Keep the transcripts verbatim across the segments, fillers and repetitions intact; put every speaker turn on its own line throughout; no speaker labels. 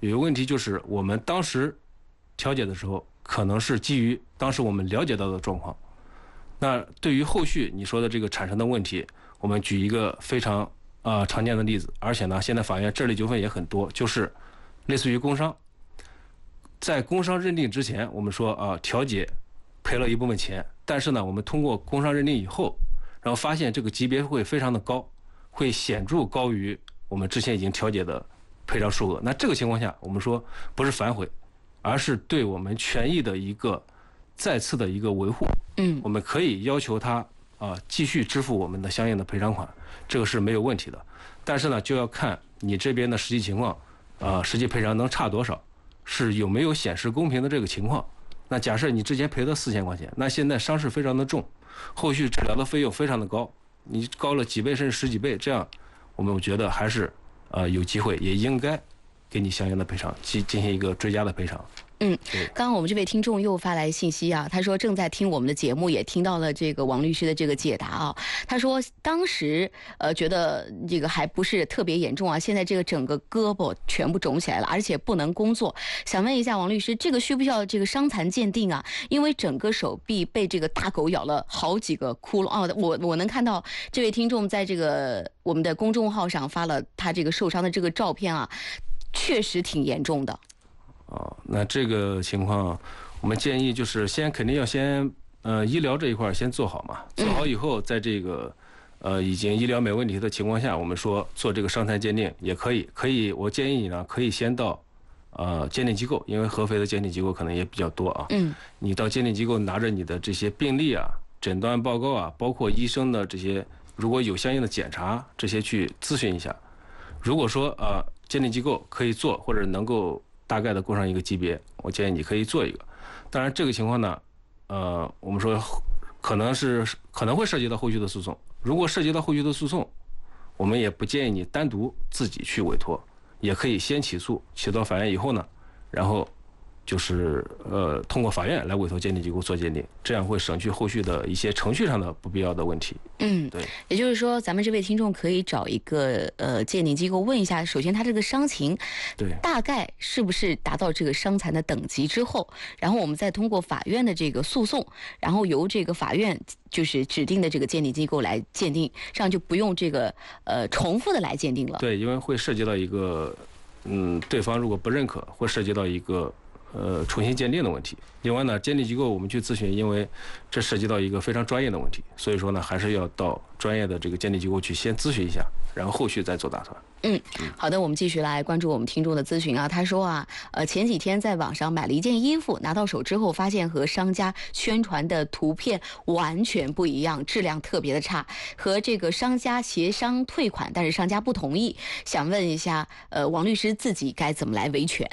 有一个问题就是我们当时调解的时候，可能是基于当时我们了解到的状况。那对于后续你说的这个产生的问题，我们举一个非常啊、呃、常见的例子，而且呢，现在法院这类纠纷也很多，就是类似于工伤，在工伤认定之前，我们说啊调解赔了一部分钱，但是呢，我们通过工伤认定以后，然后发现这个级别会非常的高，会显著高于我们之前已经调解的赔偿数额。那这个情况下，我们说不是反悔，而是对我们权益的一个再次的一个维护。
嗯，
我们可以要求他啊、呃、继续支付我们的相应的赔偿款，这个是没有问题的。但是呢，就要看你这边的实际情况，啊、呃，实际赔偿能差多少，是有没有显示公平的这个情况。那假设你之前赔了四千块钱，那现在伤势非常的重，后续治疗的费用非常的高，你高了几倍甚至十几倍，这样我们觉得还是呃有机会，也应该给你相应的赔偿，进进行一个追加的赔偿。
嗯，刚刚我们这位听众又发来信息啊，他说正在听我们的节目，也听到了这个王律师的这个解答啊。他说当时呃觉得这个还不是特别严重啊，现在这个整个胳膊全部肿起来了，而且不能工作。想问一下王律师，这个需不需要这个伤残鉴定啊？因为整个手臂被这个大狗咬了好几个窟窿哦。我我能看到这位听众在这个我们的公众号上发了他这个受伤的这个照片啊，确实挺严重的。
哦，那这个情况，我们建议就是先肯定要先呃医疗这一块先做好嘛，做好以后，在这个呃已经医疗没问题的情况下，我们说做这个伤残鉴定也可以，可以，我建议你呢可以先到呃鉴定机构，因为合肥的鉴定机构可能也比较多啊。
嗯，
你到鉴定机构拿着你的这些病历啊、诊断报告啊，包括医生的这些，如果有相应的检查，这些去咨询一下。如果说呃鉴定机构可以做，或者能够大概的过上一个级别，我建议你可以做一个。当然，这个情况呢，呃，我们说可能是可能会涉及到后续的诉讼。如果涉及到后续的诉讼，我们也不建议你单独自己去委托，也可以先起诉，起到法院以后呢，然后就是呃通过法院来委托鉴定机构做鉴定，这样会省去后续的一些程序上的不必要的问题。
嗯，
对，
也就是说，咱们这位听众可以找一个呃鉴定机构问一下，首先他这个伤情，
对，
大概是不是达到这个伤残的等级之后，然后我们再通过法院的这个诉讼，然后由这个法院就是指定的这个鉴定机构来鉴定，这样就不用这个呃重复的来鉴定了。
对，因为会涉及到一个嗯，对方如果不认可，会涉及到一个呃重新鉴定的问题。另外呢，鉴定机构我们去咨询，因为这涉及到一个非常专业的问题，所以说呢，还是要到专业的这个鉴定机构去先咨询一下，然后后续再做打算。
嗯，好的，我们继续来关注我们听众的咨询啊。他说啊，呃，前几天在网上买了一件衣服，拿到手之后发现和商家宣传的图片完全不一样，质量特别的差，和这个商家协商退款，但是商家不同意。想问一下，呃，王律师自己该怎么来维权？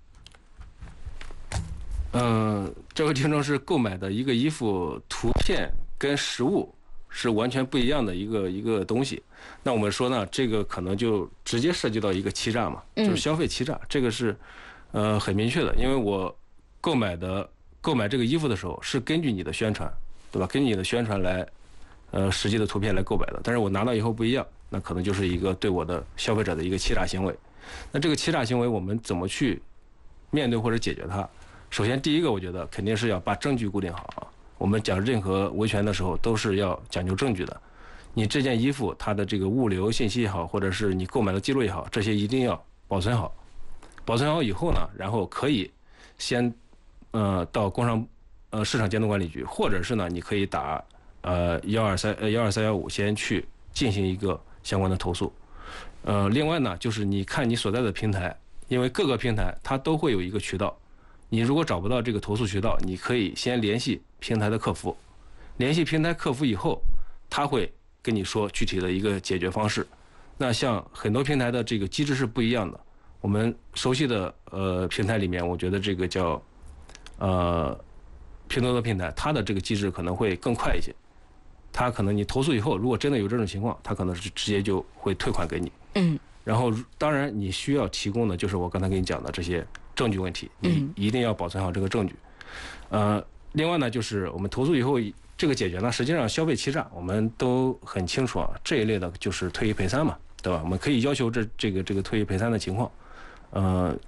嗯，这位听众是购买的一个衣服，图片跟实物是完全不一样的一个一个东西。那我们说呢，这个可能就直接涉及到一个欺诈嘛，就是消费欺诈，嗯、这个是呃很明确的。因为我购买的购买这个衣服的时候是根据你的宣传，对吧？根据你的宣传来呃实际的图片来购买的，但是我拿到以后不一样，那可能就是一个对我的消费者的一个欺诈行为。那这个欺诈行为我们怎么去面对或者解决它？首先，第一个，我觉得肯定是要把证据固定好啊。我们讲任何维权的时候，都是要讲究证据的。你这件衣服它的这个物流信息也好，或者是你购买的记录也好，这些一定要保存好。保存好以后呢，然后可以先呃到工商呃市场监督管理局，或者是呢，你可以打呃幺二三呃幺二三幺五先去进行一个相关的投诉。呃，另外呢，就是你看你所在的平台，因为各个平台它都会有一个渠道。你如果找不到这个投诉渠道，你可以先联系平台的客服，联系平台客服以后，他会跟你说具体的一个解决方式。那像很多平台的这个机制是不一样的，我们熟悉的呃平台里面，我觉得这个叫呃拼多多平台，它的这个机制可能会更快一些。它可能你投诉以后，如果真的有这种情况，它可能是直接就会退款给你。
嗯。
然后当然你需要提供的就是我刚才跟你讲的这些证据问题，你一定要保存好这个证据。呃，另外呢，就是我们投诉以后这个解决呢，实际上消费欺诈我们都很清楚啊，这一类的就是退一赔三嘛，对吧？我们可以要求这这个这个退一赔三的情况。呃，